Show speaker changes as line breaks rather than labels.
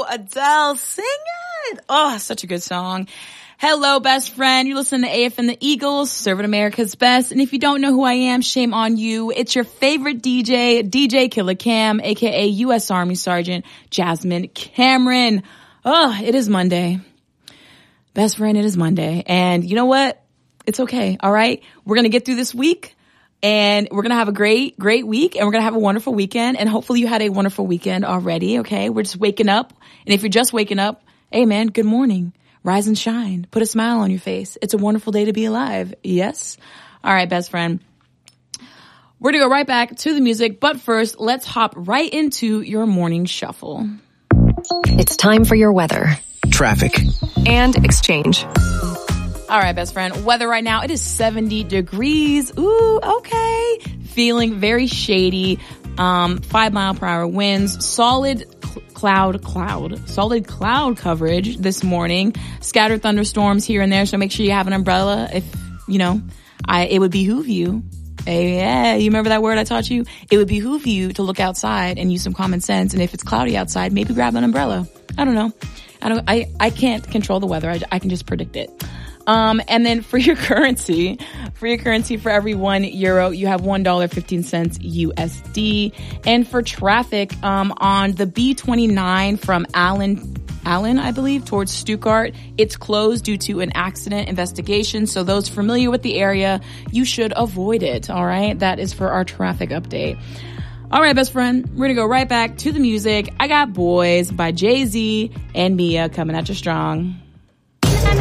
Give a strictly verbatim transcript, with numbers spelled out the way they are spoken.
Adele, sing it. Oh, such a good song. Hello, best friend. You're listening to A F and the Eagles, serving America's best. And if you don't know who I am, shame on you. It's your favorite D J, D J Killer Cam, aka U S Army Sergeant Jasmine Cameron. Oh, it is Monday. Best friend, it is Monday. And you know what? It's okay. All right. We're going to get through this week. And we're going to have a great, great week, and we're going to have a wonderful weekend. And hopefully you had a wonderful weekend already. Okay. We're just waking up. And if you're just waking up, hey man, good morning. Rise and shine. Put a smile on your face. It's a wonderful day to be alive. Yes. All right, best friend. We're going to go right back to the music. But first, let's hop right into your morning shuffle.
It's time for your weather,
traffic,
and exchange.
All right, best friend. Weather right now, it is seventy degrees. Ooh, okay. Feeling very shady. Um, five mile per hour winds. Solid cl- cloud, cloud. Solid cloud coverage this morning. Scattered thunderstorms here and there, so make sure you have an umbrella if, you know, I, it would behoove you. Hey, yeah, you remember that word I taught you? It would behoove you to look outside and use some common sense. And if it's cloudy outside, maybe grab an umbrella. I don't know. I don't, I, I can't control the weather. I, I can just predict it. Um, and then for your currency, for your currency, for every one euro, you have one dollar fifteen cents U S D. And for traffic, um, on the B twenty-nine from Allen, Allen, I believe, towards Stuttgart, it's closed due to an accident investigation. So those familiar with the area, you should avoid it. All right. That is for our traffic update. All right, best friend, we're going to go right back to the music. I Got Boys by Jay-Z and Mia coming at you strong.